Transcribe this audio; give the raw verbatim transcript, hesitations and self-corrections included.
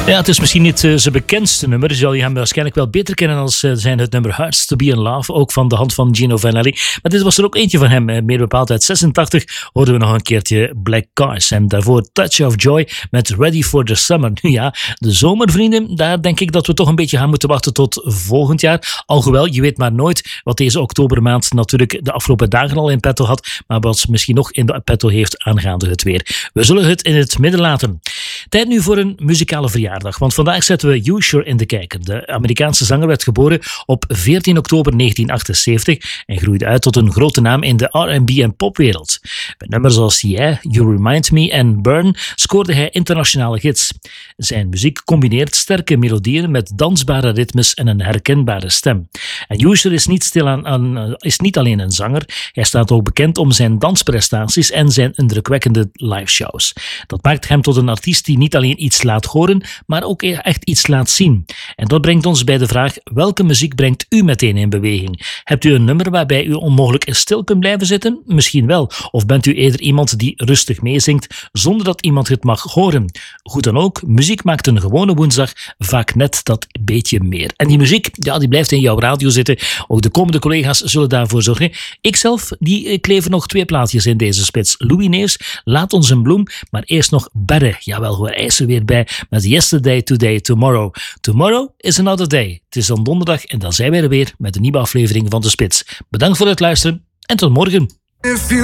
Ja, het is misschien niet uh, zijn bekendste nummer. Zal je hem waarschijnlijk wel beter kennen als uh, zijn het nummer Hearts to be in Love, ook van de hand van Gino Vanelli. Maar dit was er ook eentje van hem, uh, meer bepaald uit zesentachtig, hoorden we nog een keertje Black Cars. En daarvoor Touch of Joy met Ready for the Summer. Nu ja, de zomervrienden, daar denk ik dat we toch een beetje gaan moeten wachten tot volgend jaar. Alhoewel, je weet maar nooit wat deze oktobermaand natuurlijk de afgelopen dagen al in petto had, maar wat ze misschien nog in de petto heeft aangaande het weer. We zullen het in het midden laten. Tijd nu voor een muzikale verjaardag, want vandaag zetten we Usher in de kijker. De Amerikaanse zanger werd geboren op veertien oktober negentien achtenzeventig en groeide uit tot een grote naam in de R en B en popwereld. Met nummers als Yeah, You Remind Me en Burn scoorde hij internationale hits. Zijn muziek combineert sterke melodieën met dansbare ritmes en een herkenbare stem. En Usher is niet, stil aan, aan, is niet alleen een zanger, hij staat ook bekend om zijn dansprestaties en zijn indrukwekkende liveshows. Dat maakt hem tot een artiest die niet alleen iets laat horen, maar ook echt iets laat zien. En dat brengt ons bij de vraag, welke muziek brengt u meteen in beweging? Hebt u een nummer waarbij u onmogelijk stil kunt blijven zitten? Misschien wel. Of bent u eerder iemand die rustig meezingt, zonder dat iemand het mag horen? Goed dan ook, muziek maakt een gewone woensdag vaak net dat beetje meer. En die muziek, ja, die blijft in jouw radio zitten. Ook de komende collega's zullen daarvoor zorgen. Ikzelf, die kleven nog twee plaatjes in deze spits. Louis Neefs, Laat ons een bloem, maar eerst nog Berre. Jawel hoor, hij is er weer bij met Yesterday, Today, Tomorrow. Tomorrow is another day. Het is dan donderdag en dan zijn wij er weer met een nieuwe aflevering van De Spits. Bedankt voor het luisteren en tot morgen.